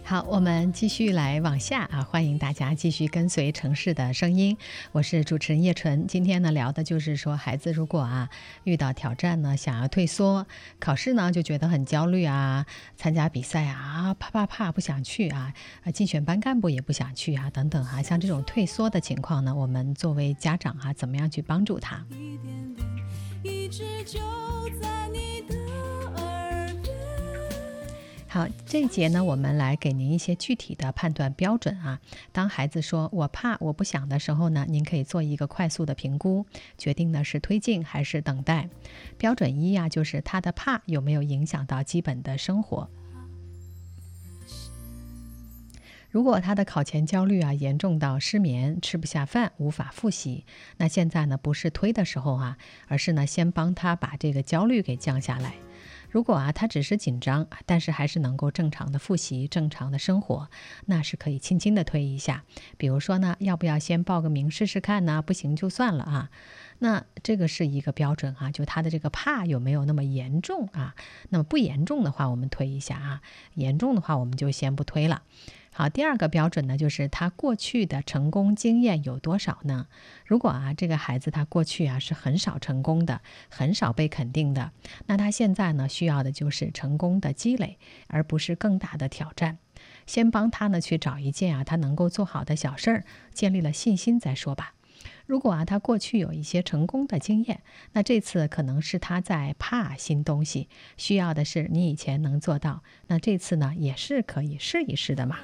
好，我们继续来往下啊，欢迎大家继续跟随城市的声音，我是主持人叶纯。今天呢聊的就是说，孩子如果遇到挑战呢，想要退缩，考试呢就觉得很焦虑啊，参加比赛怕不想去竞选班干部也不想去等等像这种退缩的情况呢，我们作为家长怎么样去帮助他？一点点一直就在你的好，这一节呢，我们来给您一些具体的判断标准当孩子说我怕我不想的时候呢，您可以做一个快速的评估，决定呢是推进还是等待。标准一就是他的怕有没有影响到基本的生活。如果他的考前焦虑严重到失眠、吃不下饭、无法复习，那现在呢不是推的时候而是呢先帮他把这个焦虑给降下来。如果他只是紧张，但是还是能够正常的复习、正常的生活，那是可以轻轻的推一下。比如说呢，要不要先报个名试试看呢？不行就算了那这个是一个标准就他的这个怕有没有那么严重那么不严重的话，我们推一下严重的话我们就先不推了。好，第二个标准呢，就是他过去的成功经验有多少呢？如果这个孩子他过去是很少成功的，很少被肯定的，那他现在呢需要的就是成功的积累，而不是更大的挑战。先帮他呢去找一件他能够做好的小事儿，建立了信心再说吧。如果他过去有一些成功的经验，那这次可能是他在怕新东西，需要的是你以前能做到，那这次呢也是可以试一试的嘛。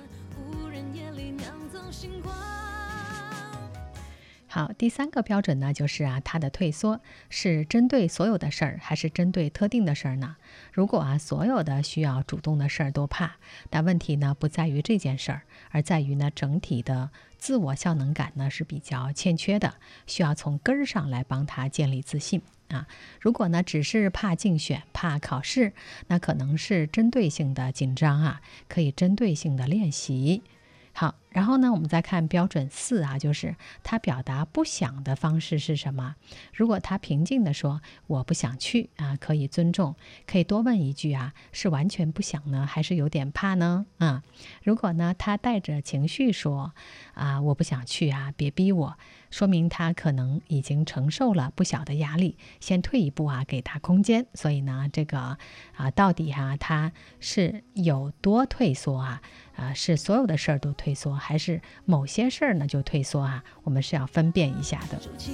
好，第三个标准呢，就是他的退缩是针对所有的事儿，还是针对特定的事儿呢？如果所有的需要主动的事儿都怕，但问题呢不在于这件事儿，而在于呢整体的自我效能感呢是比较欠缺的，需要从根儿上来帮他建立自信如果呢只是怕竞选、怕考试，那可能是针对性的紧张可以针对性的练习。好，然后呢我们再看标准4就是他表达不想的方式是什么。如果他平静地说我不想去可以尊重，可以多问一句是完全不想呢，还是有点怕呢如果呢他带着情绪说我不想去别逼我，说明他可能已经承受了不小的压力，先退一步给他空间。所以呢这个到底他是有多退缩是所有的事儿都退缩，还是某些事儿呢就退缩我们是要分辨一下的。